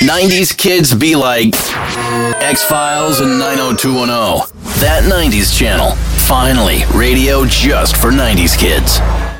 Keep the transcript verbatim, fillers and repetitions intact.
nineties kids be like X-Files and nine oh two one oh. That nineties channel. Finally, radio just for nineties kids.